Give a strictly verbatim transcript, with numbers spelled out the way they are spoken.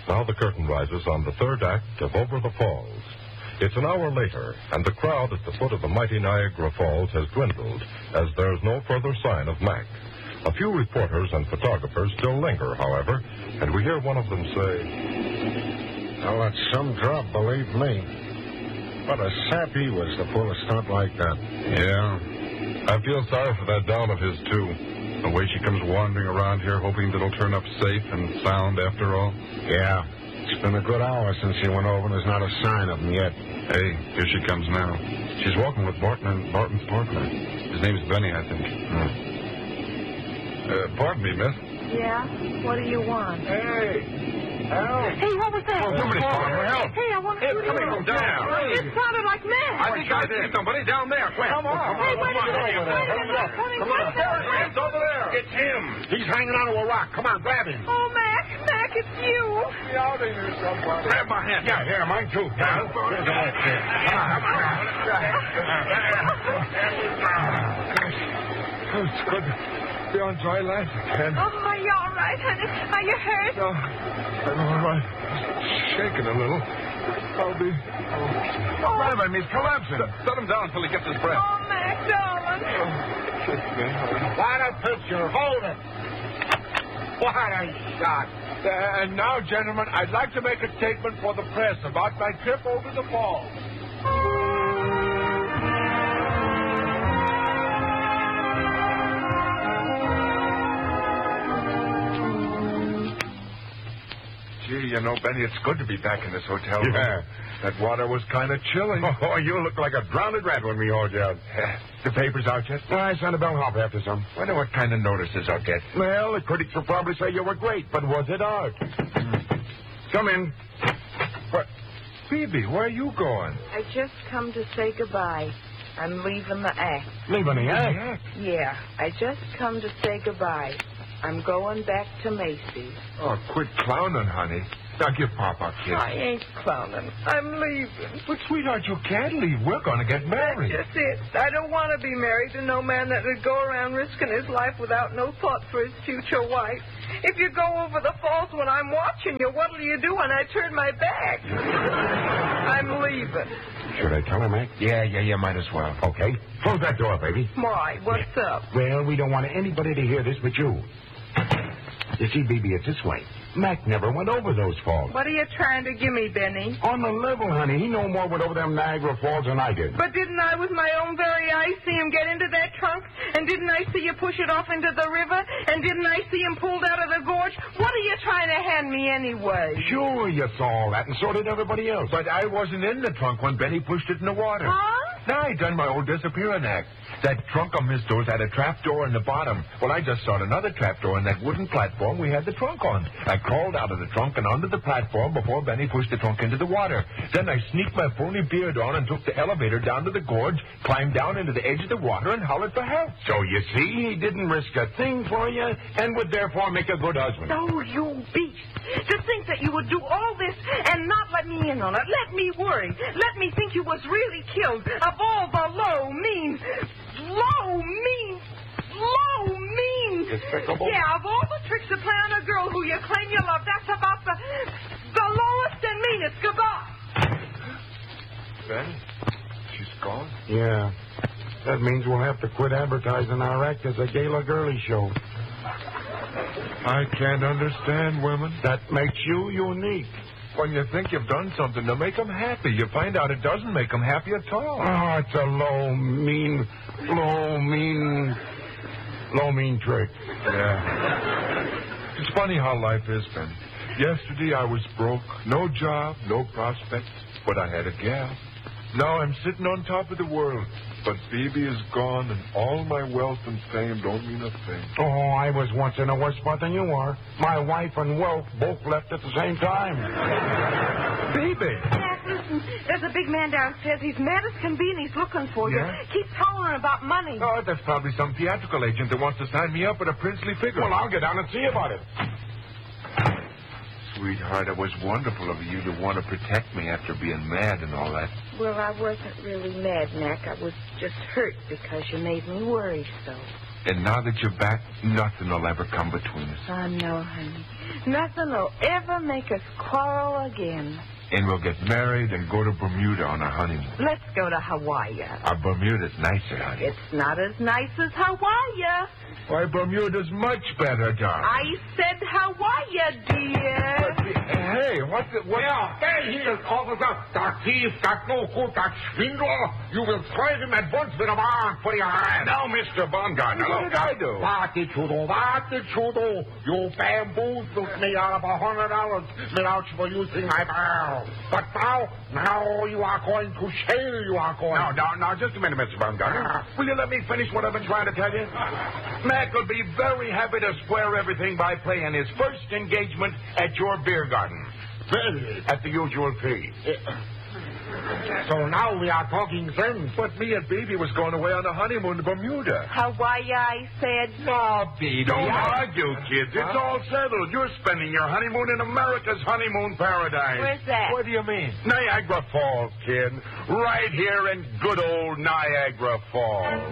Now the curtain rises on the third act of Over the Falls. It's an hour later, and the crowd at the foot of the mighty Niagara Falls has dwindled as there's no further sign of Mac. A few reporters and photographers still linger, however, and we hear one of them say, "Well, that's some drop, believe me. What a sap he was to pull a stunt like that." Yeah. I feel sorry for that doll of his, too. The way she comes wandering around here hoping that it'll turn up safe and sound after all. Yeah. It's been a good hour since he went over, and there's not a sign of him yet. Hey, here she comes now. She's walking with Barton and Barton's partner. His name's Benny, I think. Hmm. Uh, pardon me, miss. Yeah? What do you want? Hey! Help! Hey, what was that? Oh, somebody's calling for help. Hey, I want to Hey, shoot come here, you. come down. It sounded like men. I think I see somebody down there. Quick. Come on. Hey, wait a Come on. minute. Wait a minute. Come on. Hands over there. It's him. He's hanging onto a rock. Come on, grab him. Oh, Mac, Mac, it's you. Be out of here, somebody. Grab my hand. Yeah, here, mine too. Yeah. Here's the left here. Come on, come on. It's good to be on dry land again. Oh, are you all right, honey? Are you hurt? No, I'm all right. Shaking a little. I'll be... Oh, Grab him. He's collapsing. Set him down until he gets his breath. oh Mac, darling. Kiss me. What a picture. Hold it. What a shot. Uh, and now, gentlemen, I'd like to make a statement for the press about my trip over the falls. Gee, you know, Benny, it's good to be back in this hotel room. Yeah. That water was kind of chilly. Oh, you look like a drowned rat when we hauled you out. Yeah. The paper's out yet? Well, I sent a bellhop after some. Wonder what kind of notices I'll get. Well, the critics will probably say you were great, but was it art? Come in. What? Phoebe, where are you going? I just come to say goodbye. I'm leaving the act. Leaving the act? Yeah, I just come to say goodbye. I'm going back to Macy's. Oh, quit clowning, honey. Now give Papa a kiss. I ain't clowning. I'm leaving. But, sweetheart, you can't leave. We're going to get married. That's just it. I don't want to be married to no man that would go around risking his life without no thought for his future wife. If you go over the falls when I'm watching you, what'll you do when I turn my back? I'm leaving. Should I tell her, Mac? Yeah, yeah, you might as well. Okay. Close that door, baby. Why? What's up? Well, we don't want anybody to hear this but you. You see, baby, it's this way. Mac never went over those falls. What are you trying to give me, Benny? On the level, honey. He no more went over them Niagara Falls than I did. But didn't I, with my own very eyes, see him get into that trunk? And didn't I see you push it off into the river? And didn't I see him pulled out of the gorge? What are you trying to hand me anyway? Sure, you saw all that, and so did everybody else. But I wasn't in the trunk when Benny pushed it in the water. Huh? No, I done my old disappearing act. That trunk of Miss Doe's had a trap door in the bottom. Well, I just saw another trap door in that wooden platform we had the trunk on. I crawled out of the trunk and onto the platform before Benny pushed the trunk into the water. Then I sneaked my phony beard on and took the elevator down to the gorge, climbed down into the edge of the water, and hollered for help. So you see, he didn't risk a thing for you, and would therefore make a good husband. Oh, you beast. To think that you would do all this and not let me in on it. Let me worry. Let me think you was really killed. Of all the low, mean, low, mean, low, mean. Despicable? Yeah, of all the tricks to play on a girl who you claim you love, that's about the, the lowest and meanest. Goodbye. Benny, she's gone. Yeah. That means we'll have to quit advertising our act as a gala girly show. I can't understand women. That makes you unique. When you think you've done something to make them happy, you find out it doesn't make them happy at all. Oh, it's a low, mean, low, mean, low, mean trick. Yeah. It's funny how life is, Ben. Yesterday I was broke, no job, no prospects, but I had a gal. Now I'm sitting on top of the world, but Phoebe is gone, and all my wealth and fame don't mean a thing. Oh, I was once in a worse spot than you are. My wife and wealth both left at the same time. Phoebe! Jack, listen, there's a big man downstairs. He's mad as can be, and he's looking for you. Yeah? Keeps hollering about money. Oh, that's probably some theatrical agent that wants to sign me up at a princely figure. Well, I'll get down and see about it. Sweetheart, it was wonderful of you to want to protect me after being mad and all that. Well, I wasn't really mad, Mac. I was just hurt because you made me worry so. And now that you're back, nothing will ever come between us. I know, honey. Nothing will ever make us quarrel again. And we'll get married and go to Bermuda on our honeymoon. Let's go to Hawaii. Our Bermuda's nicer, honey. It's not as nice as Hawaii. Why, Bermuda's much better, darling. I said Hawaii, dear. But, hey, what the... What? Yeah, there he is, officer. That thief, that no good, that swindler. You will try him at once with a warrant for your hand. Now, Mister Baumgartner, What look, did I I do. What did you do? What did you do? You bamboozled me out of a hundred dollars without you using my barrel. But now, now you are going to jail. You are going. Now, now, now, just a minute, Mister Baumgartner. Will you let me finish what I've been trying to tell you? Mac will be very happy to square everything by playing his first engagement at your beer garden. At the usual fee. So now we are talking sense. But me and Baby was going away on a honeymoon to Bermuda. Hawaii, I said. No, Baby. Don't Yeah. argue, kids. It's all settled. You're spending your honeymoon in America's honeymoon paradise. Where's that? What do you mean? Niagara Falls, kid. Right here in good old Niagara Falls.